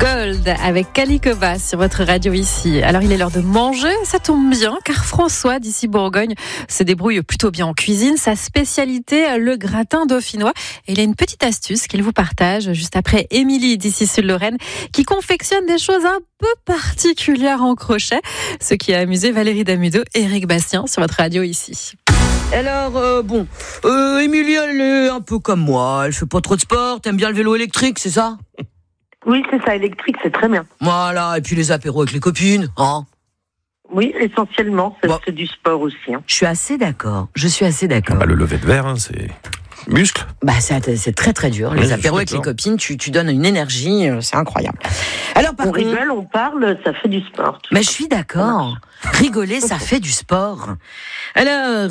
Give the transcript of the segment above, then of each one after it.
Gold avec Calicoba sur votre radio ici. Alors il est l'heure de manger, ça tombe bien car François d'ici Bourgogne se débrouille plutôt bien en cuisine. Sa spécialité, le gratin dauphinois. Et il a une petite astuce qu'il vous partage juste après Émilie d'ici Sud-Lorraine qui confectionne des choses un peu particulières en crochet. Ce qui a amusé Valérie Damudeau et Eric Bastien sur votre radio ici. Alors, Émilie, elle est un peu comme moi. Elle fait pas trop de sport. T'aimes bien le vélo électrique, c'est ça? Oui, c'est ça, électrique, c'est très bien. Voilà, et puis les apéros avec les copines, hein? Oui, essentiellement, c'est du sport aussi. Hein. Je suis assez d'accord. Le lever de verre, c'est muscle. C'est très très dur. Les apéros avec les copines, tu donnes une énergie, c'est incroyalors. Alors, on rigole, on parle, ça fait du sport. Mais je suis d'accord. Rigoler, ça fait du sport. Alors,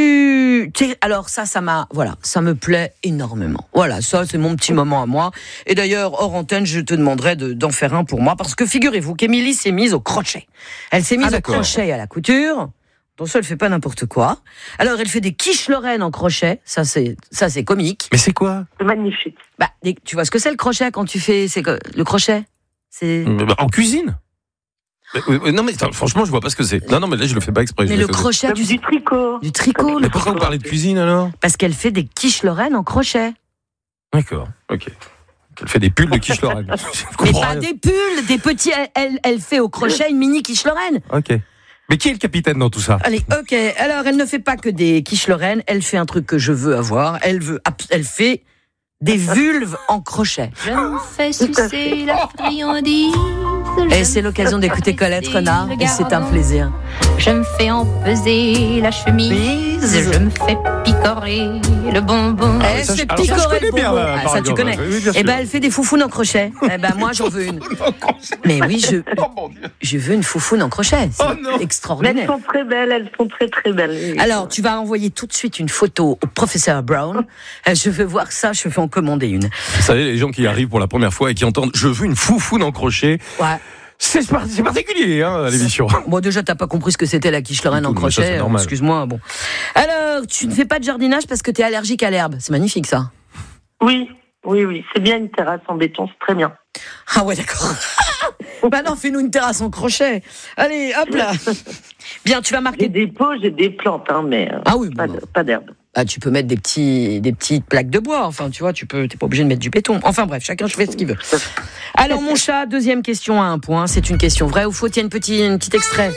ça me plaît énormément. Voilà, ça, c'est mon petit moment à moi. Et d'ailleurs, hors antenne, je te demanderai d'en faire un pour moi, parce que figurez-vous qu'Émilie s'est mise au crochet. Elle s'est mise au crochet et à la couture. Donc ça, elle fait pas n'importe quoi. Alors, elle fait des quiches lorraines en crochet. Ça, c'est comique. Mais c'est quoi? C'est magnifique. Tu vois ce que c'est le crochet quand tu fais, le crochet? C'est en cuisine. Non mais franchement je vois pas ce que c'est. Non mais là je le fais pas exprès. Mais le crochet du tricot. Du tricot. Mais pourquoi vous parlez de cuisine alors? Parce qu'elle fait des quiches lorraines en crochet. D'accord, ok. Elle fait des pulls de quiche lorraine. Mais pas des pulls, des petits. Elle fait au crochet une mini quiche lorraine. Ok. Mais qui est le capitaine dans tout ça? Allez, ok. Alors elle ne fait pas que des quiches lorraines. Elle fait un truc que je veux avoir. Elle fait des vulves en crochet. Je me fais sucer la friandise. Et c'est l'occasion d'écouter Colette Renard, et c'est un plaisir. Je me fais empeser la chemise. Je me fais picorer le bonbon. Elle se picorer le bonbon. Ça tu connais. Elle fait des foufounes en crochet. Moi j'en veux une. Mais oui, je veux une foufoune en crochet. C'est extraordinaire. Mais elles sont très belles, elles sont très très belles. Alors tu vas envoyer tout de suite une photo au professeur Brown. Je veux voir ça, je vais en commander une. Vous savez, les gens qui arrivent pour la première fois et qui entendent « Je veux une foufoune en crochet », c'est particulier à l'émission. Bon, déjà, t'as pas compris ce que c'était la quiche lorraine en crochet. Excuse-moi. Bon. Alors, tu ne fais pas de jardinage parce que t'es allergique à l'herbe. C'est magnifique, ça. Oui. C'est bien une terrasse en béton, c'est très bien. Ah ouais, d'accord. Non, fais-nous une terrasse en crochet. Allez, hop là. Bien, tu vas marquer. J'ai des pots, j'ai des plantes, mais pas d'herbe. Tu peux mettre des petites plaques de bois. Enfin, tu vois, t'es pas obligé de mettre du béton. Enfin bref, chacun fait ce qu'il veut. Alors mon chat, deuxième question à 1 point. C'est une question vraie ou faux? Tiens, un petit extrait.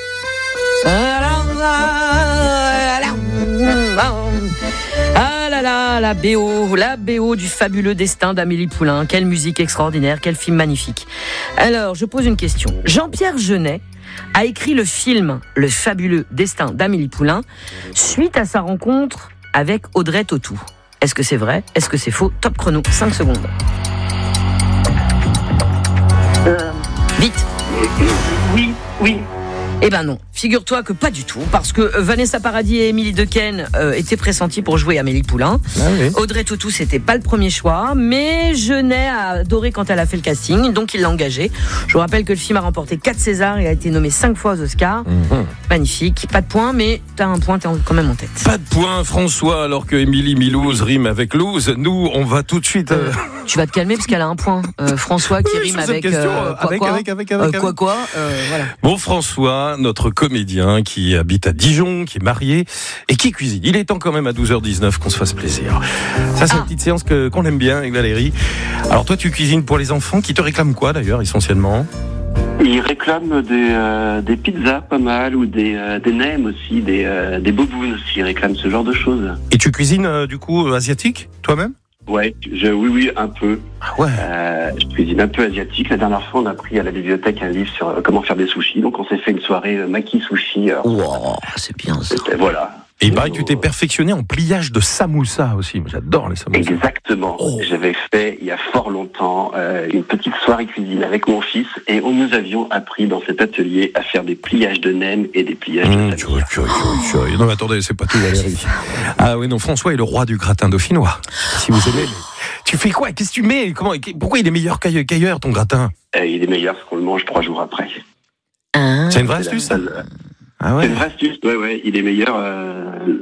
Ah là là, la BO du fabuleux destin d'Amélie Poulain. Quelle musique extraordinaire, quel film magnifique. Alors, je pose une question. Jean-Pierre Jeunet a écrit le film Le fabuleux destin d'Amélie Poulain suite à sa rencontre avec Audrey Tautou. Est-ce que c'est vrai? Est-ce que c'est faux? Top chrono, 5 secondes. Vite. Oui. Eh ben non, figure-toi que pas du tout, parce que Vanessa Paradis et Émilie Dequesne étaient pressenties pour jouer Amélie Poulain. Audrey Tautou, c'était pas le premier choix, mais Jeunet a adoré quand elle a fait le casting, donc il l'a engagée. Je vous rappelle que le film a remporté 4 Césars et a été nommé 5 fois aux Oscars. Magnifique, pas de point, mais t'as un point, t'es quand même en tête. Pas de point, François, alors que Émilie Milouz rime avec Louz. Nous, on va tout de suite... Tu vas te calmer parce qu'elle a un point. François qui rime avec quoi. Voilà. Bon, François, notre comédien qui habite à Dijon, qui est marié et qui cuisine. Il est temps quand même à 12h19 qu'on se fasse plaisir. Ça, c'est une petite séance qu'on aime bien avec Valérie. Alors toi, tu cuisines pour les enfants qui te réclament quoi d'ailleurs, essentiellement? Ils réclament des pizzas pas mal, ou des nems aussi, des bobounes aussi. Ils réclament ce genre de choses. Et tu cuisines du coup asiatique toi-même? Ouais, oui, un peu. Ah ouais. Je cuisine un peu asiatique. La dernière fois, on a pris à la bibliothèque un livre sur comment faire des sushis. Donc, on s'est fait une soirée maki sushi. Wow, c'est bien ça. Voilà. Et il paraît que tu t'es perfectionné en pliage de samoussa aussi. Moi, j'adore les samoussas. Exactement. J'avais fait, il y a fort longtemps, une petite soirée cuisine avec mon fils, et nous avions appris dans cet atelier à faire des pliages de nems et des pliages de samoussa. Non, mais attendez, c'est pas tout, Valérie. Ah oui, non, François est le roi du gratin dauphinois. Si vous aimez... Tu fais quoi? Qu'est-ce que tu mets? Pourquoi il est meilleur qu'ailleurs, ton gratin? Il est meilleur parce qu'on le mange 3 jours après. C'est une vraie astuce, ça? C'est une vraie astuce, ouais. Il est meilleur...